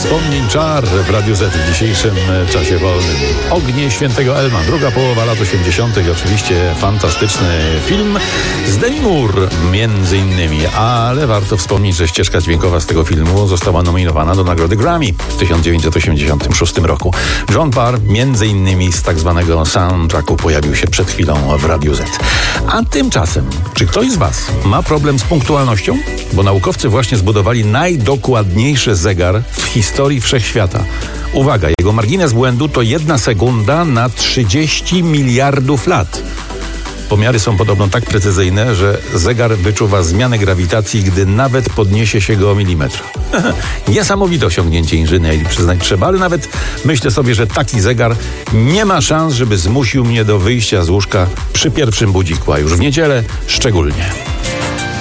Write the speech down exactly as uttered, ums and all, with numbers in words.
Wspomnień czar w Radiu Z w dzisiejszym czasie wolnym. Ognie Świętego Elma, druga połowa lat osiemdziesiątych. Oczywiście fantastyczny film z Demi Moore między innymi, ale warto wspomnieć, że ścieżka dźwiękowa z tego filmu została nominowana do nagrody Grammy w tysiąc dziewięćset osiemdziesiątym szóstym roku. John Parr między innymi z tak zwanego soundtracku pojawił się przed chwilą w Radiu Z. A tymczasem, czy ktoś z Was ma problem z punktualnością? Bo naukowcy właśnie zbudowali najdokładniejszy zegar w historii wszechświata. Uwaga, jego margines błędu to jedna sekunda na trzydzieści miliardów lat. Pomiary są podobno tak precyzyjne, że zegar wyczuwa zmianę grawitacji, gdy nawet podniesie się go o milimetr. Niesamowite osiągnięcie inżynierii, przyznać trzeba, ale nawet myślę sobie, że taki zegar nie ma szans, żeby zmusił mnie do wyjścia z łóżka przy pierwszym budziku, a już w niedzielę szczególnie.